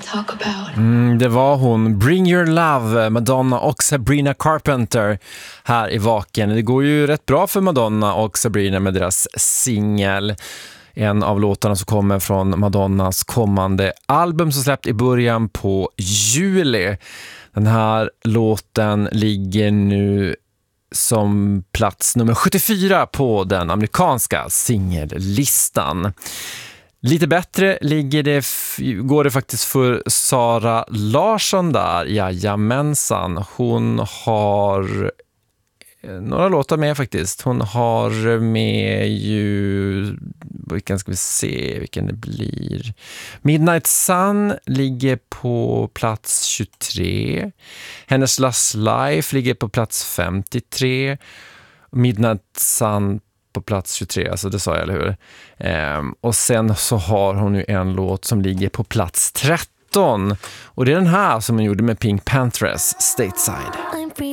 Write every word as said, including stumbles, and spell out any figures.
talk about. Mm, det var hon, Bring Your Love, Madonna och Sabrina Carpenter här i Vaken. Det går ju rätt bra för Madonna och Sabrina med deras singel. En av låtarna som kommer från Madonnas kommande album som släppt i början på juli. Den här låten ligger nu som plats nummer sjuttiofyra på den amerikanska singellistan. Lite bättre ligger det, går det faktiskt för Sara Larsson där. Jajamensan. Hon har några låtar med faktiskt. Hon har med ju, vilken ska vi se vilken det blir. Midnight Sun ligger på plats tjugotre. Hennes Last Life ligger på plats femtiotre. Midnight Sun på plats tjugotre, alltså det sa jag, eller hur? Ehm, och sen så har hon ju en låt som ligger på plats tretton. Och det är den här som hon gjorde med Pink Panthers, Stateside.